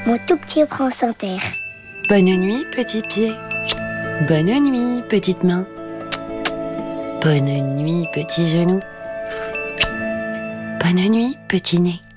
Mon tout petit prince en terre. Bonne nuit, petit pied. Bonne nuit, petite main. Bonne nuit, petit genou. Bonne nuit, petit nez.